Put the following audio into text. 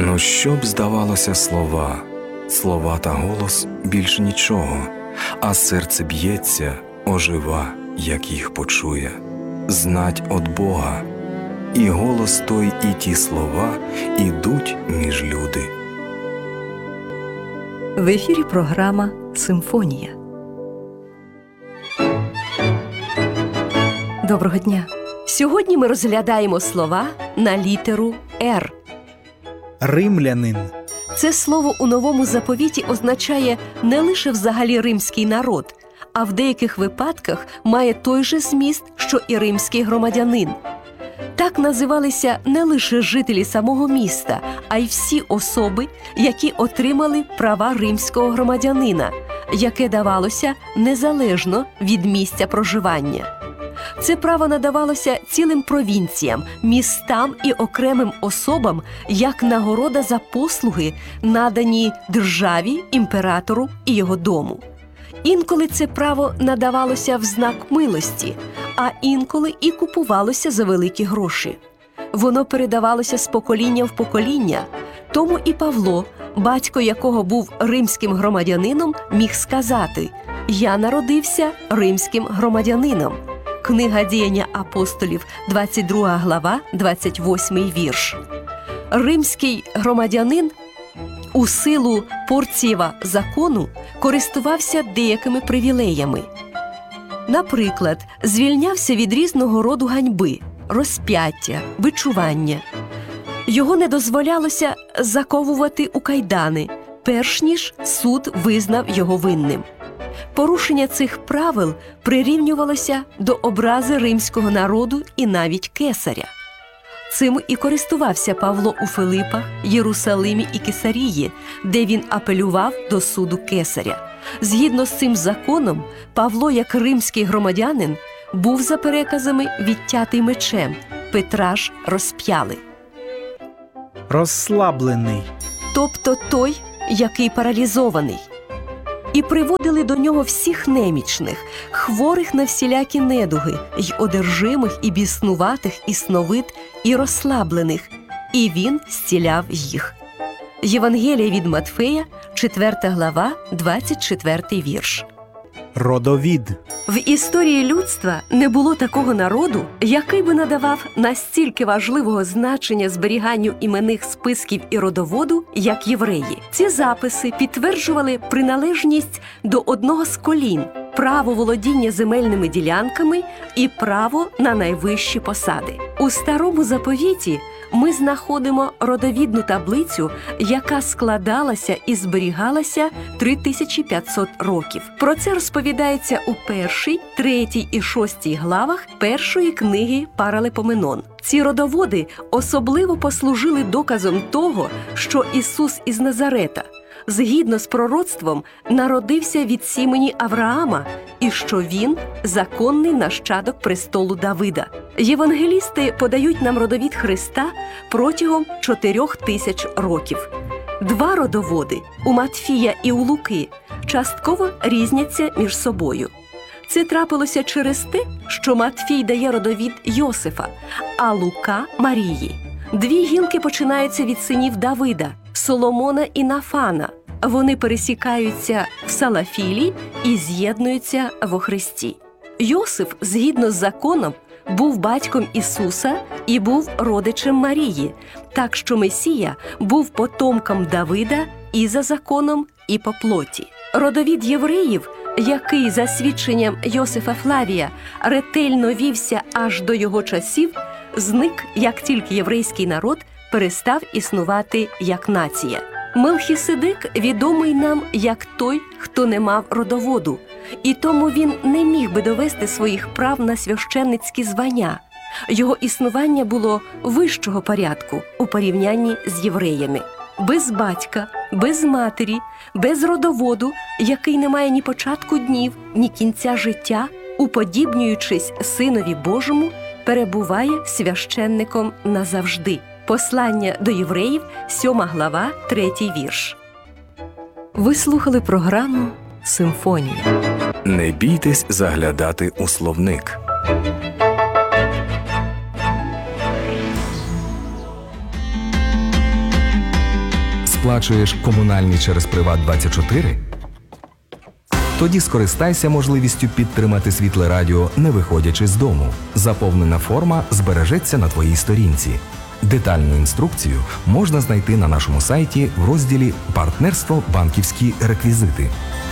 Ну, що б здавалося слова та голос більш нічого, а серце б'ється, ожива, як їх почує. Знать от Бога, і голос той, і ті слова ідуть між люди. В ефірі програма «Симфонія». Доброго дня! Сьогодні ми розглядаємо слова на літеру «Р». Римлянин. Це слово у Новому Заповіті означає не лише взагалі римський народ, а в деяких випадках має той же зміст, що і римський громадянин. Так називалися не лише жителі самого міста, а й всі особи, які отримали права римського громадянина, яке давалося незалежно від місця проживання. Це право надавалося цілим провінціям, містам і окремим особам як нагорода за послуги, надані державі, імператору і його дому. Інколи це право надавалося в знак милості, а інколи і купувалося за великі гроші. Воно передавалося з покоління в покоління, тому і Павло, батько якого був римським громадянином, міг сказати: «Я народився римським громадянином». Книга «Діяння апостолів», 22 глава, 28 вірш. Римський громадянин у силу Порцієва закону користувався деякими привілеями. Наприклад, звільнявся від різного роду ганьби, розп'яття, бичування. Його не дозволялося заковувати у кайдани, перш ніж суд визнав його винним. Порушення цих правил прирівнювалося до образи римського народу і навіть кесаря. Цим і користувався Павло у Филипах, Єрусалимі і Кесарії, де він апелював до суду кесаря. Згідно з цим законом, Павло, як римський громадянин, був за переказами відтятий мечем, Петра ж розп'яли. Розслаблений. Тобто той, який паралізований. І приводили до нього всіх немічних, хворих на всілякі недуги, й одержимих, і біснуватих, і сновид, і розслаблених, і він зціляв їх. Євангелія від Матфея, 4 глава, 24 вірш. Родовід. В історії людства не було такого народу, який би надавав настільки важливого значення зберіганню іменних списків і родоводу, як євреї. Ці записи підтверджували приналежність до одного з колін, право володіння земельними ділянками і право на найвищі посади. У Старому Заповіті ми знаходимо родовідну таблицю, яка складалася і зберігалася 3500 років. Про це розповідається у 1, 3 і 6 главах першої книги Паралипоменон. Ці родоводи особливо послужили доказом того, що Ісус із Назарета, згідно з пророцтвом, народився від сімені Авраама і що він – законний нащадок престолу Давида. Євангелісти подають нам родовід Христа протягом 4000 років. Два родоводи – у Матфія і у Луки – частково різняться між собою. Це трапилося через те, що Матфій дає родовід Йосифа, а Лука – Марії. Дві гілки починаються від синів Давида – Соломона і Нафана. Вони пересікаються в Салафілі і з'єднуються во Христі. Йосиф, згідно з законом, був батьком Ісуса і був родичем Марії, так що Месія був потомком Давида і за законом, і по плоті. Родовід євреїв, який, за свідченням Йосифа Флавія, ретельно вівся аж до його часів, зник, як тільки єврейський народ перестав існувати як нація. Мелхіседек відомий нам як той, хто не мав родоводу, і тому він не міг би довести своїх прав на священницькі звання. Його існування було вищого порядку у порівнянні з євреями. Без батька, без матері, без родоводу, який не має ні початку днів, ні кінця життя, уподібнюючись Синові Божому, перебуває священником назавжди. Послання до євреїв, 7 глава, 3 вірш. Ви слухали програму «Симфонія». Не бійтесь заглядати у словник. Сплачуєш комунальні через Приват24? Тоді скористайся можливістю підтримати Світле Радіо, не виходячи з дому. Заповнена форма збережеться на твоїй сторінці. Детальну інструкцію можна знайти на нашому сайті в розділі «Партнерство. Банківські реквізити».